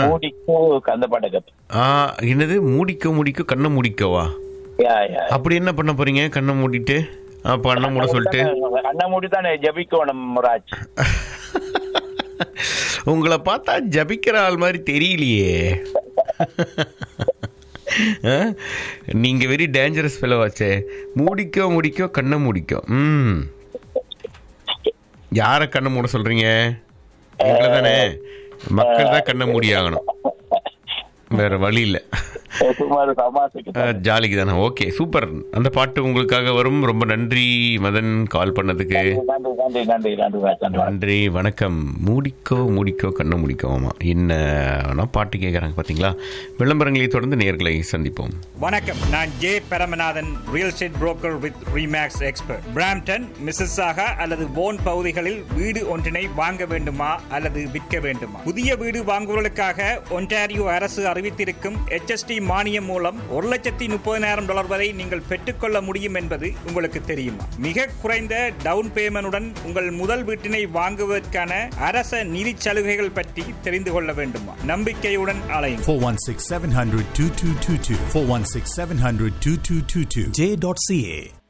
மூடிக்கோ அந்த பாட்டை கேட்பேன். என்னது மூடிக்கோ கண்ணை மூடிக்கோவா? அப்படி என்ன பண்ண போறீங்க கண்ணை மூடிட்டு? கண்ணை மூட சொல்லிட்டு கண்ணை மூடி தானே ஜபிக்கணும் ராஜ். உங்களை பார்த்தா ஜபிக்கிற ஆள் மாதிரி தெரியலையே. நீங்க வெரி டேஞ்சரஸ் ஃபெலோவாச்சே. மூடிக்கோ கண்ணை மூடிக்கோ. யார கண்ணை மூட சொல்றீங்க? எங்களை தானே. மக்கள் தான் கண்ணை மூடி ஆகணும், வேற வழி இல்லை. ஜாலிக்கு தானே. Okay, super. அந்த பாட்டு உங்களுக்காக வரும். ரொம்ப நன்றி மதன், கால் பண்ணதுக்கு நன்றி. வணக்கம். மூடிக்கோ கண்ணை மூடிக்கோமா என்ன பாட்டு கேட்குறாங்க பார்த்தீங்களா? விளம்பரங்களை தொடர்ந்து நேர்களை சந்திப்போம். வணக்கம், நான் J Paramanathan, real estate broker with remakes expert. Brampton, Mississauga அல்லது போன் பகுதிகளில் வீடு ஒன்றினை வாங்க வேண்டுமா அல்லது விற்க வேண்டுமா? புதிய வீடு வாங்குவதற்காக ஒன்டாரியோ அரசு அறிவித்திருக்கும் HST மானியம் மூலம் $1,30,000 வரை நீங்கள் பெற்றுக்கொள்ள முடியும் என்பது உங்களுக்கு தெரியுமா? மிக குறைந்த டவுன் பேமெண்டுடன் உங்கள் முதல் வீட்டினை வாங்குவதற்கான அரச நிதி சலுகைகள் பற்றி தெரிந்து கொள்ள வேண்டுமா? நம்பிக்கையுடன் அலையுங்கள். 416-700-2222 416-700-2222 J.ca